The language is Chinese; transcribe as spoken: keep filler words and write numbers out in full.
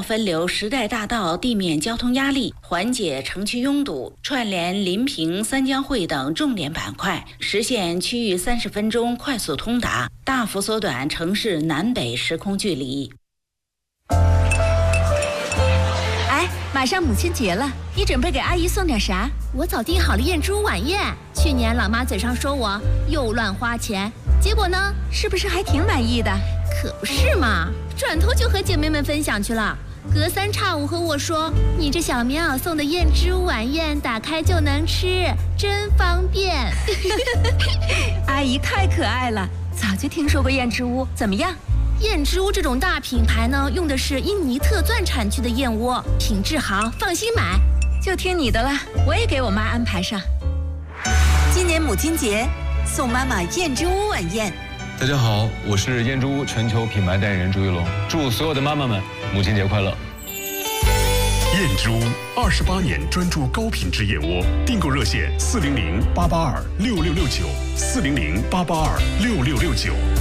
分流时代大道地面交通压力，缓解城区拥堵，串联临平、三江汇等重点板块，实现区域三十分钟快速通达，大幅缩短城市南北时空距离。 哎，马上母亲节了，你准备给阿姨送点啥？ 我早订好了燕之屋晚宴。去年老妈嘴上说我又乱花钱，结果呢， 是不是还挺满意的？ 可不是嘛，转头就和姐妹们分享去了。隔三差五和我说，你这小棉袄送的燕之屋晚宴，打开就能吃，真方便。 阿姨太可爱了，早就听说过燕之屋，怎么样？ 燕之屋这种大品牌呢，用的是印尼特钻产区的燕窝，品质好，放心买。 就听你的了，我也给我妈安排上。 今年母亲节，送妈妈燕之屋晚宴。 大家好，我是燕之屋全球品牌代言人朱一龙，祝所有的妈妈们母亲节快乐。 燕之屋二十八年专注高品质燕窝，订购热线四零零八八二六六六九四零零八八二六六六九。